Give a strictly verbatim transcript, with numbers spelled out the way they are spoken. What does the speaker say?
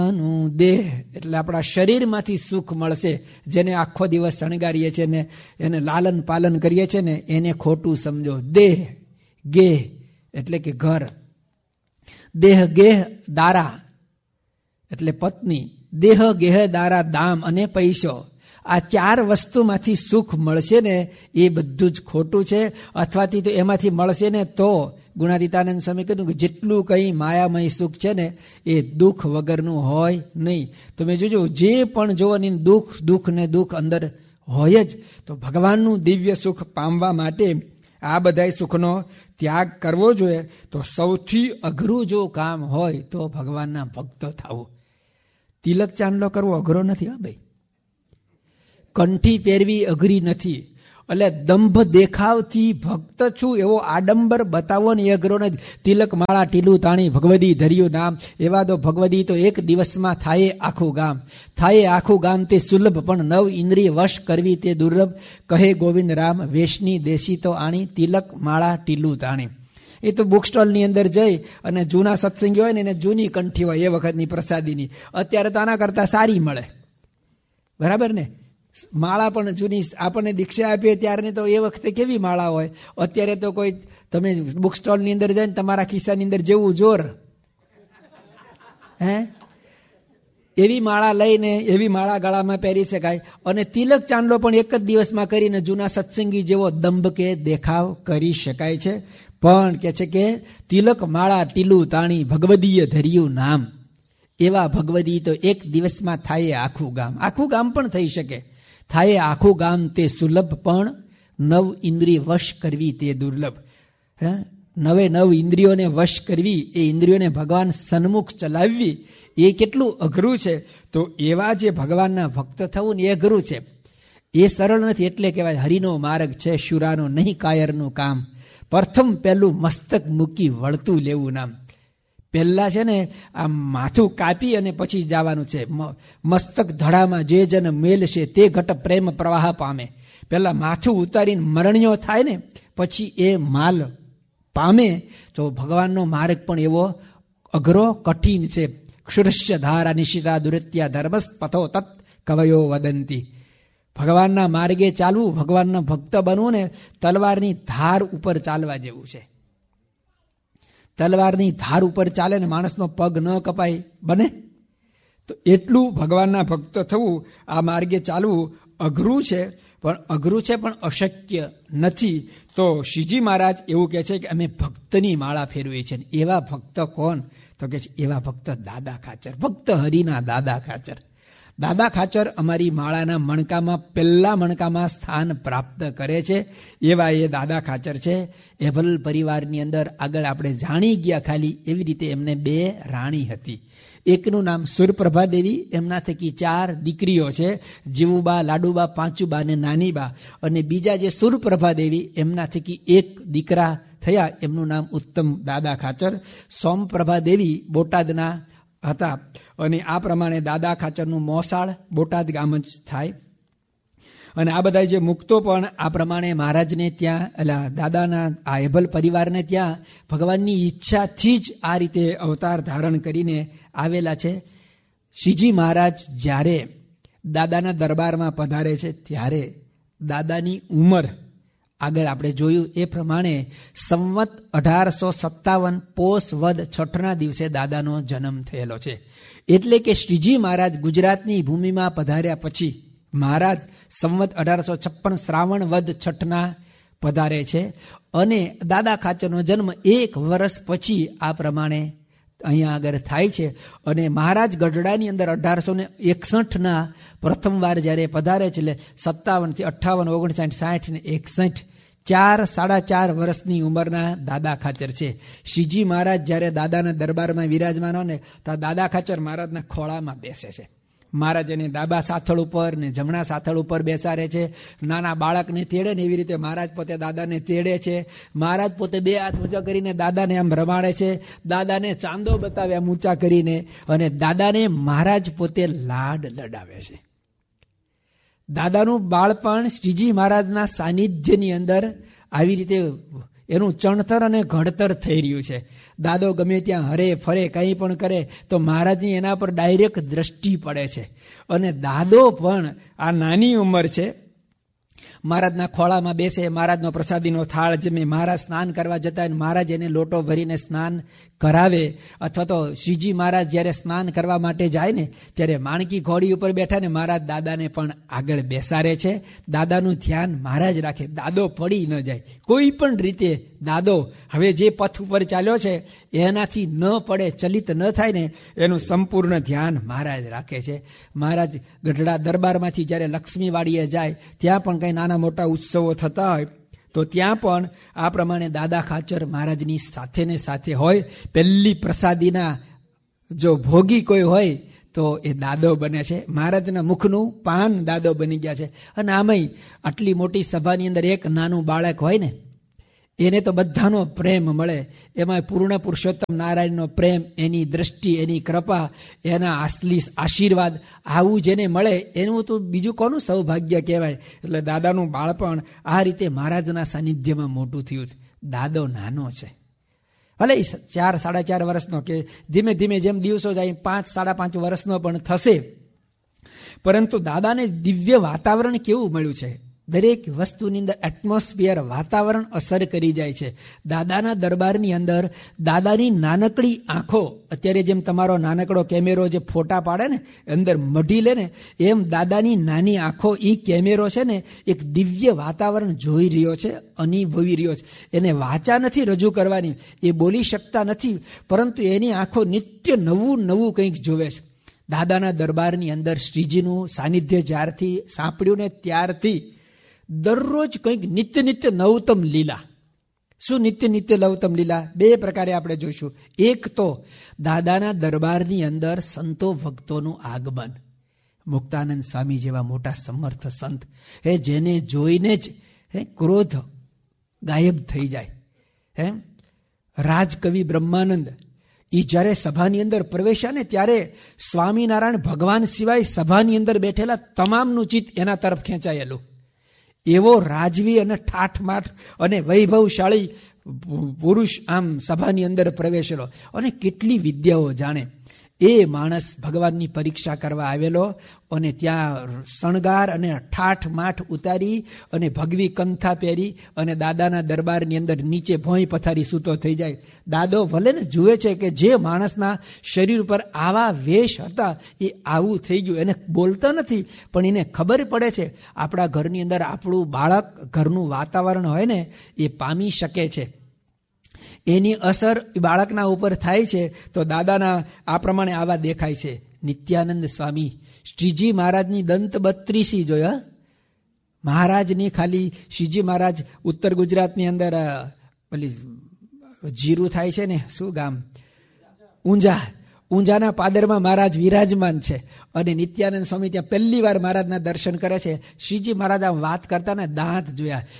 દેહ એટલે આપણા શરીરમાંથી સુખ મળશે. જેને આખો દિવસ શણગારીએ છીએ ને એને લાલન પાલન કરીએ છીએ ને એને ખોટું સમજો. દેહ ગેહ એટલે કે ઘર, દેહ ગેહ દારા એટલે પત્ની, દેહ ગેહ દારા દામ અને પૈસો. આ ચાર વસ્તુમાંથી સુખ મળશે ને એ બધું જ ખોટું છે. અથવાથી તો એમાંથી મળશે ને તો ગુણાતીતાનંદ સ્વામી કીધું કે જેટલું કંઈ માયામય સુખ છે ને એ દુઃખ વગરનું હોય નહીં. તમે જોજો જે પણ જોવો ને દુઃખ દુઃખ ને દુઃખ અંદર હોય જ. તો ભગવાનનું દિવ્ય સુખ પામવા માટે આ બધા સુખનો ત્યાગ કરવો જોઈએ. તો સૌથી અઘરું જો કામ હોય તો ભગવાનના ભક્ત થવું. તિલક ચાંદલો કરવો અઘરો નથી. હા ભાઈ, કંઠી પહેરવી અઘરી નથી. એટલે દંભ દેખાવથી ભક્ત છું એવો આડંબર બતાવો ને એ અઘરો નથી. તિલક માળા ટીલું તાણી ભગવદી ધર્યું નામ, એવા તો ભગવદી તો એક દિવસમાં થાય આખું ગામ. થાય આખું ગામ તે સુલભ, પણ નવ ઇન્દ્રિય વશ કરવી તે દુર્લભ. કહે ગોવિંદ રામ વેશની દેશી તો આણી, તિલક માળા ટીલું તાણી. એ તો બુક સ્ટોલની અંદર જઈ અને જૂના સત્સંગી હોય ને એને જૂની કંઠી હોય એ વખતની પ્રસાદીની. અત્યારે તો આના કરતાં સારી મળે, બરાબર ને. માળા પણ જૂની આપણને દીક્ષા આપીએ ત્યારે તો એ વખતે કેવી માળા હોય. અત્યારે તો કોઈ તમે બુક સ્ટોલની અંદર જઈને તમારા ખિસ્સાની અંદર જેવું જોર હે એવી માળા લઈને એવી માળા ગળામાં પહેરી શકાય. અને તિલક ચાંદલો પણ એક જ દિવસમાં કરીને જૂના સત્સંગી જેવો દંભ કે દેખાવ કરી શકાય છે. પણ કે છે કે તિલક માળા ટીલું તાણી ભગવદીય ધર્યું નામ, એવા ભગવદી તો એક દિવસમાં થાય આખું ગામ. આખું ગામ પણ થઈ શકે. થાય આખું ગામ તે સુલભ, પણ નવ ઇન્દ્રિય વશ કરવી તે દુર્લભ. હે નવે નવ ઇન્દ્રિયોને વશ કરવી, એ ઇન્દ્રિયોને ભગવાન સન્મુખ ચલાવવી એ કેટલું અઘરું છે. તો એવા જે ભગવાનના ભક્ત થવું ને એ અઘરું છે. એ સરળ નથી. એટલે કહેવાય હરિનો માર્ગ છે શુરાનો, નહીં કાયરનું કામ. પ્રથમ પહેલું મસ્તક મૂકી વળતું લેવું નામ. પહેલા છે ને આ માથું કાપી અને પછી જવાનું છે. મસ્તક ધડામાં જે જન મેલ છે તે ઘટ પ્રેમ પ્રવાહ પામે. પહેલા માથું ઉતારીને મરણ્યો થાય ને પછી એ માલ પામે. તો ભગવાનનો માર્ગ પણ એવો અઘરો કઠિન છે. ક્ષુરસ્ય ધારા નિશિતા દુરત્યા ધર્મસ પથો તત્ કવયો વદંતી. ભગવાનના માર્ગે ચાલવું, ભગવાનના ભક્ત બનવું ને તલવારની ધાર ઉપર ચાલવા જેવું છે. તલવારની ધાર ઉપર ચાલે ને માણસનો પગ ન કપાય બને. તો એટલું ભગવાનના ભક્ત થવું, આ માર્ગે ચાલવું અઘરું છે. પણ અઘરું છે પણ અશક્ય નથી. તો શ્રીજી મહારાજ એવું કહે છે કે અમે ભક્તની માળા ફેરવીએ છીએ. એવા ભક્ત કોણ? તો કે છે એવા ભક્ત દાદા ખાચર, ભક્ત હરિના દાદા ખાચર. દાદા ખાચર અમારી માળાના મણકામાં પહેલા મણકામાં સ્થાન પ્રાપ્ત કરે છે. એવા એ દાદા ખાચર છે. એભલ પરિવારની અંદર આગળ આપણે જાણી ગયા ખાલી એવી રીતે એમને બે રાણી હતી. એકનું નામ સુરપ્રભા દેવી, એમના થકી ચાર દીકરીઓ છે, જીવુબા, લાડુબા, પાંચુબા અને નાનીબા. અને બીજા જે સુરપ્રભા દેવી એમના થકી એક દીકરા થયા, એમનું નામ ઉત્તમ દાદા ખાચર. સોમપ્રભા દેવી બોટાદના હતા. અને આ પ્રમાણે દાદા ખાચરનું મોસાળ બોટાદ ગામ જ થાય. અને આ બધા જે મુક્તો પણ આ પ્રમાણે મહારાજને ત્યાં એટલે દાદાના આ એભલ પરિવારને ત્યાં ભગવાનની ઈચ્છાથી જ આ રીતે અવતાર ધારણ કરીને આવેલા છે. શ્રીજી મહારાજ જ્યારે દાદાના દરબારમાં પધારે છે ત્યારે દાદાની ઉંમર આગળ આપણે જોયું એ પ્રમાણે સંવત અઢારસો સત્તાવન પોષ વદ છઠના દિવસે દાદાનો જન્મ થયેલો છે. એટલે કે શ્રીજી મહારાજ ગુજરાતની ભૂમિમાં પધાર્યા પછી મહારાજ સંવત અઢારસો છપ્પન શ્રાવણ વદ છઠના પધારે છે. અને દાદા ખાચરનો જન્મ એક વર્ષ પછી આ પ્રમાણે અહીંયા આગળ થાય છે. અને મહારાજ ગઢડાની અંદર અઢારસો ને એકસઠના પ્રથમવાર જ્યારે પધારે છે, એટલે સત્તાવનથી અઠ્ઠાવન ઓગણસાઠ સાઠ ને એકસઠ ચાર સાડા ચાર વર્ષની ઉંમરના દાદા ખાચર છે. શ્રીજી મહારાજ જ્યારે દાદાના દરબારમાં વિરાજમાન હોય ને તો દાદા ખાચર મહારાજના ખોળામાં બેસે છે. મહારાજ એને ડાબા સાથળ ઉપર ને જમણા સાથળ ઉપર બેસાડે છે. નાના બાળકને તેડે ને એવી રીતે મહારાજ પોતે દાદાને તેડે છે. મહારાજ પોતે બે હાથ ઊંચા કરીને દાદાને આમ રમાડે છે. દાદાને ચાંદો બતાવે આમ ઊંચા કરીને. અને દાદાને મહારાજ પોતે લાડ લડાવે છે. દાદાનું બાળપણ શ્રીજી મહારાજના સાનિધ્યની અંદર આવી રીતે એનું ચણતર અને ઘડતર થઈ રહ્યું છે. દાદો ગમે ત્યાં હરે ફરે કંઈ પણ કરે તો મહારાજની એના પર ડાયરેક્ટ દ્રષ્ટિ પડે છે. અને દાદો પણ આ નાની ઉંમર છે, મહારાજના ખોળામાં બેસે, મહારાજનો પ્રસાદીનો થાળ જમે, મહારાજ સ્નાન કરવા જતા હોય મહારાજ એને લોટો ભરીને સ્નાન કરાવે, અથવા તો શ્રીજી મહારાજ જ્યારે સ્નાન કરવા માટે જાય ને ત્યારે માણકી ઘોડી ઉપર બેઠા ને મહારાજ દાદાને પણ આગળ બેસાડે છે. દાદાનું ધ્યાન મહારાજ રાખે, દાદો પડી ન જાય. કોઈ પણ રીતે દાદો હવે જે પથ ઉપર ચાલ્યો છે એનાથી ન પડે, ચલિત ન થાય ને એનું સંપૂર્ણ ધ્યાન મહારાજ રાખે છે. મહારાજ ગઢડા દરબારમાંથી જ્યારે લક્ષ્મીવાડીએ જાય ત્યાં પણ કંઈ નાના મોટા ઉત્સવો થતા હોય તો ત્યાં પણ આ પ્રમાણે દાદા ખાચર મહારાજની સાથે ને સાથે હોય. પહેલી પ્રસાદીના જો ભોગી કોઈ હોય તો એ દાદો બને છે. મહારાજના મુખનું પાન દાદો બની ગયા છે. અને આમાંય આટલી મોટી સભાની અંદર એક નાનું બાળક હોય ને એને તો બધાનો પ્રેમ મળે. એમાં પૂર્ણ પુરુષોત્તમ નારાયણનો પ્રેમ, એની દ્રષ્ટિ, એની કૃપા, એના આસલી આશીર્વાદ, આવું જેને મળે એનું તો બીજું કોનું સૌભાગ્ય કહેવાય. એટલે દાદાનું બાળપણ આ રીતે મહારાજના સાનિધ્યમાં મોટું થયું છે. દાદો નાનો છે, ભલે ચાર સાડા ચાર વર્ષનો કે ધીમે ધીમે જેમ દિવસો જાય પાંચ સાડા પાંચ વર્ષનો પણ થશે, પરંતુ દાદાને દિવ્ય વાતાવરણ કેવું મળ્યું છે. દરેક વસ્તુની અંદર એટમોસ્ફિયર, વાતાવરણ અસર કરી જાય છે. દાદાના દરબારની અંદર દાદાની નાનકડી આંખો, અત્યારે જેમ તમારો નાનકડો કેમેરો જે ફોટા પાડે ને અંદર મઢી લે ને એમ દાદાની નાની આંખો એ કેમેરો છે ને એક દિવ્ય વાતાવરણ જોઈ રહ્યો છે, અનુભવી રહ્યો છે. એને વાચા નથી રજૂ કરવાની, એ બોલી શકતા નથી, પરંતુ એની આંખો નિત્ય નવું નવું કંઈક જોવે છે. દાદાના દરબારની અંદર શ્રીજીનું સાનિધ્ય જ્યારથી સાંપડ્યું ને ત્યારથી દરરોજ કંઈક નિત્ય નિત્ય નવતમ લીલા. શું નિત્ય નિત્ય નવતમ લીલા? બે પ્રકારે આપણે જોઈશું. એક તો દાદાના દરબારની અંદર સંતો ભક્તોનું આગમન. મુક્તાનંદ સ્વામી જેવા મોટા સમર્થ સંત હે જેને જોઈને જ હે ક્રોધ ગાયબ થઈ જાય. હે રાજકવિ બ્રહ્માનંદ એ જ્યારે સભાની અંદર પ્રવેશ્યા ને ત્યારે સ્વામિનારાયણ ભગવાન સિવાય સભાની અંદર બેઠેલા તમામનું ચિત્ત એના તરફ ખેંચાયેલું. એવો રાજવી અને ઠાઠમાઠ અને વૈભવશાળી પુરુષ આમ સભાની અંદર પ્રવેશેલો, અને કેટલી વિદ્યાઓ જાણે. એ માણસ ભગવાનની પરીક્ષા કરવા આવેલો અને ત્યાં શણગાર અને ઠાઠમાઠ ઉતારી અને ભગવી કંથા પહેરી અને દાદાના દરબારની અંદર નીચે ભોંય પથારી સૂતો થઈ જાય. દાદો ભલે ને જુએ છે કે જે માણસના શરીર ઉપર આવા વેશ હતા એ આવું થઈ ગયું. એને બોલતા નથી પણ એને ખબર પડે છે આપણા ઘરની અંદર આપણું બાળક, ઘરનું વાતાવરણ હોય ને એ પામી શકે છે. એની અસર બાળકના ઉપર થાય છે. તો દાદાના આ પ્રમાણે આવા દેખાય છે. નિત્યાનંદ સ્વામી શ્રીજી મહારાજની દંત બત્રીસી જોયા. મહારાજની ખાલી શ્રીજી મહારાજ ઉત્તર ગુજરાતની અંદર પેલી જીરું થાય છે ને, શું ગામ? ઊંઝા. ઊંઝાના પાદરમાં મહારાજ વિરાજમાન છે અને નિત્યાનંદ સ્વામી ત્યાં પહેલી વાર મહારાજના દર્શન કરે છે. શ્રીજી મહારાજ આમ વાત કરતા ને દાંત જોયા